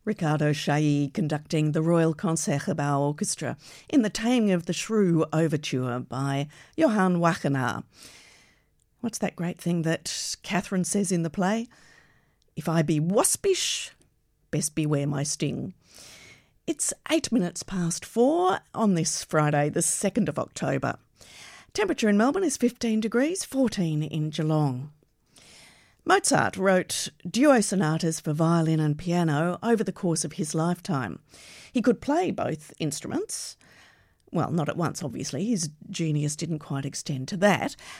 Riccardo Chailly conducting the Royal Concertgebouw Orchestra in The Taming of the Shrew Overture by Johann Wagenaar. What's that great thing that Catherine says in the play? If I be waspish, best beware my sting. It's 8 minutes past 4 on this Friday, the 2nd of October. Temperature in Melbourne is 15 degrees, 14 in Geelong. Mozart wrote duo sonatas for violin and piano over the course of his lifetime. He could play both instruments. Well, not at once, obviously. His genius didn't quite extend to that.